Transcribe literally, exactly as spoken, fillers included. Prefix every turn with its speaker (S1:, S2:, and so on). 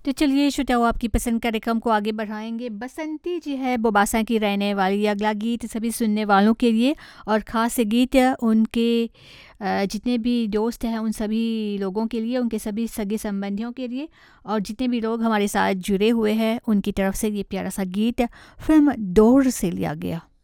S1: तो चलिए श्रोताओ, आपकी पसंद कार्यक्रम को आगे बढ़ाएंगे। बसंती जी है बोबासा की रहने वाली। अगला गीत सभी सुनने वालों के लिए और ख़ास गीत उनके अ, जितने भी दोस्त हैं उन सभी लोगों के लिए, उनके सभी सगे संबंधियों के लिए और जितने भी लोग हमारे साथ जुड़े हुए हैं उनकी तरफ से ये प्यारा सा गीत फिल्म दौर से लिया गया।